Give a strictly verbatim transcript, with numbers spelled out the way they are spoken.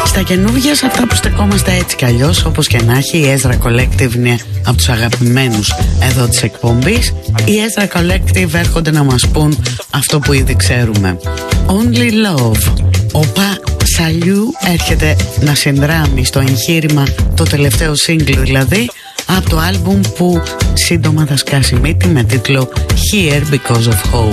Στα καινούργια, σε αυτά που στεκόμαστε έτσι κι αλλιώς, όπως και να έχει, η Ezra Collective είναι από τους αγαπημένους εδώ της εκπομπής. Οι Ezra Collective έρχονται να μας πούν αυτό που ήδη ξέρουμε. Only Love. Ο Πα Σαλιού έρχεται να συνδράμει στο εγχείρημα, το τελευταίο σύγκλι δηλαδή, από το άλμπουμ που σύντομα θα σκάσει μύτη με τίτλο Here Because of Hope.